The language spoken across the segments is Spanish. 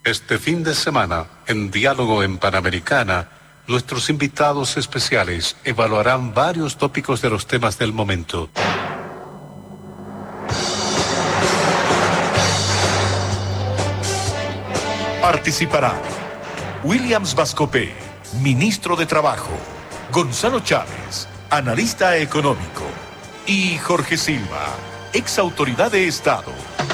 Este fin de semana, en Diálogo en Panamericana, nuestros invitados especiales evaluarán varios tópicos de los temas del momento. Participarán Williams Vascopé, ministro de Trabajo, Gonzalo Chávez, analista económico, y Jorge Silva, ex autoridad de Estado.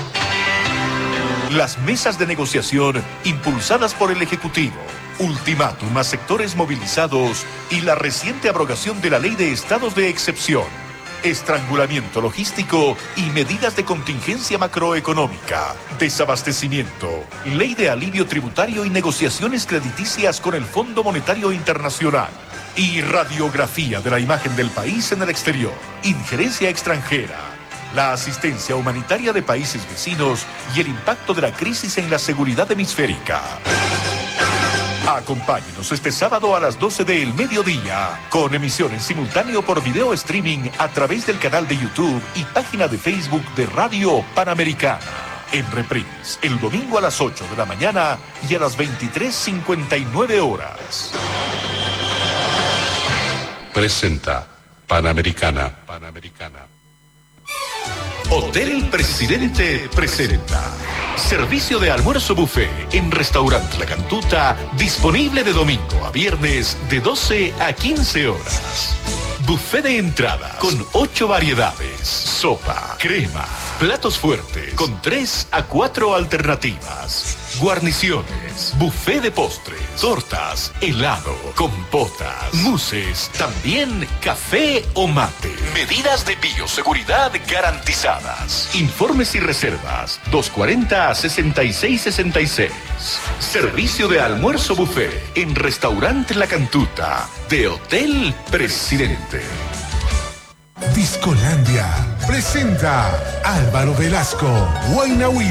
Las mesas de negociación impulsadas por el Ejecutivo, ultimátum a sectores movilizados y la reciente abrogación de la Ley de Estados de Excepción, estrangulamiento logístico y medidas de contingencia macroeconómica, desabastecimiento, ley de alivio tributario y negociaciones crediticias con el Fondo Monetario Internacional, y radiografía de la imagen del país en el exterior, injerencia extranjera, la asistencia humanitaria de países vecinos y el impacto de la crisis en la seguridad hemisférica. Acompáñenos este sábado a las 12 del mediodía, con emisión en simultáneo por video streaming a través del canal de YouTube y página de Facebook de Radio Panamericana. En reprise, el domingo a las 8 de la mañana y a las 23:59 horas. Presenta Panamericana. Hotel Presidente presenta servicio de almuerzo buffet en Restaurante La Cantuta, disponible de domingo a viernes de 12 a 15 horas. Buffet de entrada con 8 variedades, sopa, crema, platos fuertes con 3 a 4 alternativas, guarniciones, buffet de postres, tortas, helado, compotas, mousses, también café o mate. Medidas de bioseguridad garantizadas. Informes y reservas 240-6666. Servicio de almuerzo buffet en Restaurante La Cantuta de Hotel Presidente. Discolandia presenta Álvaro Velasco, Huayna Huila.